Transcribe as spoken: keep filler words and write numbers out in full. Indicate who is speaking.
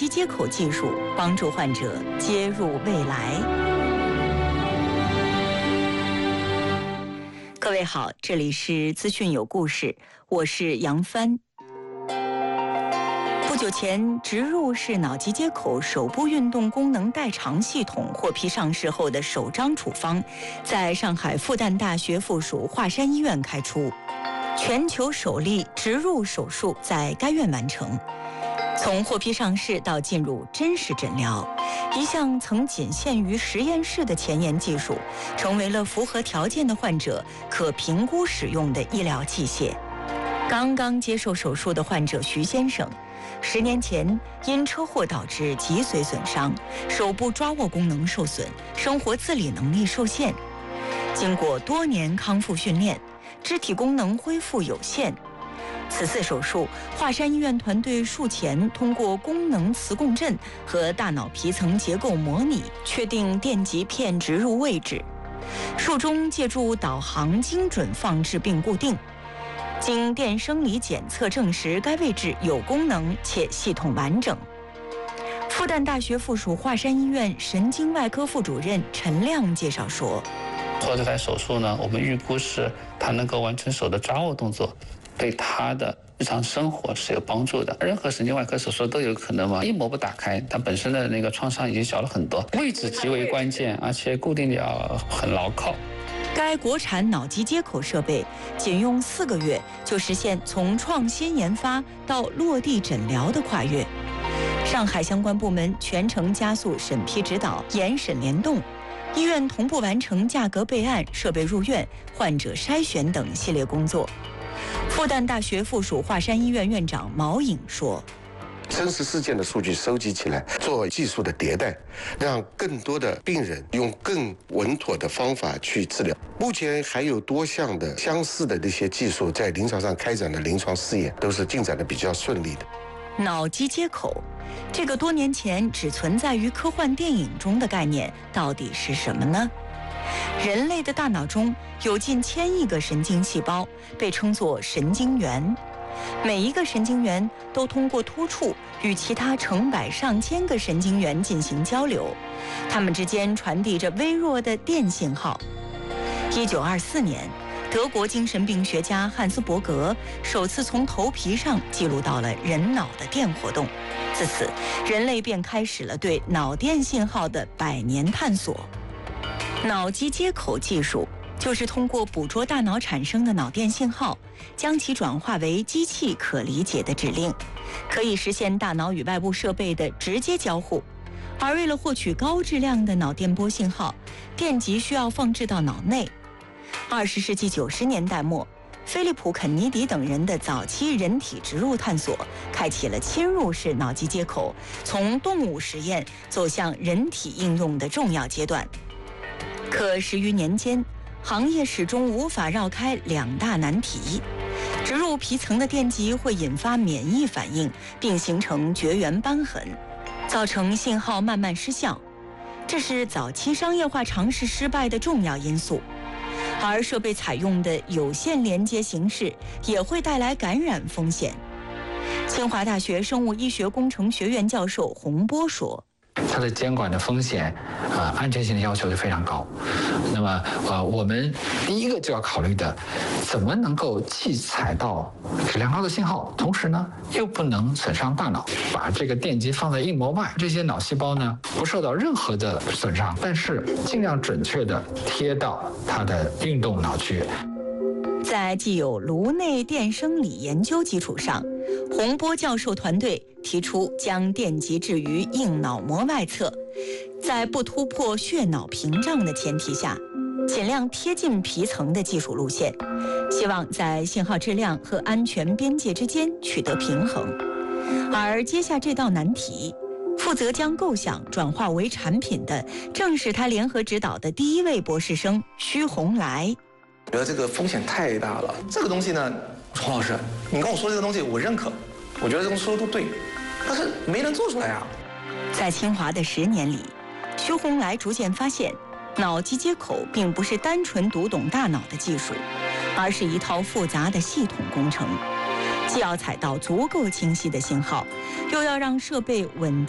Speaker 1: 机接口技术，帮助患者接入未来。各位好，这里是资讯有故事，我是杨帆。不久前，植入式脑机接口手部运动功能代偿系统获批上市后的首张处方，在上海复旦大学附属华山医院开出，全球首例植入手术在该院完成。从获批上市到进入真实诊疗，一项曾仅限于实验室的前沿技术，成为了符合条件的患者可评估使用的医疗器械。刚刚接受手术的患者徐先生，十年前因车祸导致脊髓损伤，手部抓握功能受损，生活自理能力受限。经过多年康复训练，肢体功能恢复有限。此次手术，华山医院团队术前通过功能磁共振和大脑皮层结构模拟，确定电极片植入位置。术中借助导航精准放置并固定。经电生理检测证实，该位置有功能且系统完整。复旦大学附属华山医院神经外科副主任陈亮介绍说：“
Speaker 2: 做这台手术呢，我们预估是它能够完成手的抓握动作，对他的日常生活是有帮助的。任何神经外科手术都有可能嘛，一膜不打开，它本身的那个创伤已经小了很多，位置极为关键，而且固定力要很牢靠。”
Speaker 1: 该国产脑机接口设备仅用四个月就实现从创新研发到落地诊疗的跨越。上海相关部门全程加速审批指导、严审联动，医院同步完成价格备案、设备入院、患者筛选等系列工作。复旦大学附属华山医院院长毛颖说：“
Speaker 3: 真实事件的数据收集起来，做技术的迭代，让更多的病人用更稳妥的方法去治疗。目前还有多项的相似的这些技术在临床上开展的临床试验，都是进展的比较顺利的。”
Speaker 1: 脑机接口这个多年前只存在于科幻电影中的概念，到底是什么呢？人类的大脑中有近千亿个神经细胞，被称作神经元。每一个神经元都通过突触与其他成百上千个神经元进行交流，它们之间传递着微弱的电信号。一九二四年，德国精神病学家汉斯伯格首次从头皮上记录到了人脑的电活动，自此人类便开始了对脑电信号的百年探索。脑机接口技术就是通过捕捉大脑产生的脑电信号，将其转化为机器可理解的指令，可以实现大脑与外部设备的直接交互。而为了获取高质量的脑电波信号，电极需要放置到脑内。二十世纪九十年代末，菲利普·肯尼迪等人的早期人体植入探索，开启了侵入式脑机接口从动物实验走向人体应用的重要阶段。可十余年间，行业始终无法绕开两大难题：植入皮层的电极会引发免疫反应，并形成绝缘瘢痕，造成信号慢慢失效，这是早期商业化尝试失败的重要因素。而设备采用的有线连接形式也会带来感染风险。清华大学生物医学工程学院教授洪波说：“
Speaker 4: 它的监管的风险，呃，安全性的要求就非常高。那么，呃，我们第一个就要考虑的，怎么能够既采到质量高的信号，同时呢又不能损伤大脑。把这个电极放在硬膜外，这些脑细胞呢不受到任何的损伤，但是尽量准确地贴到它的运动脑区。”
Speaker 1: 在既有颅内电生理研究基础上，洪波教授团队提出将电极置于硬脑膜外侧，在不突破血脑屏障的前提下，尽量贴近皮层的技术路线，希望在信号质量和安全边界之间取得平衡。而接下这道难题，负责将构想转化为产品的，正是他联合指导的第一位博士生徐洪来。
Speaker 5: 觉得这个风险太大了。这个东西呢，洪老师，你跟我说这个东西，我认可，我觉得这个说的都对，但是没人做出来啊。
Speaker 1: 在清华的十年里，徐洪来逐渐发现，脑机接口并不是单纯读懂大脑的技术，而是一套复杂的系统工程，既要采到足够清晰的信号，又要让设备稳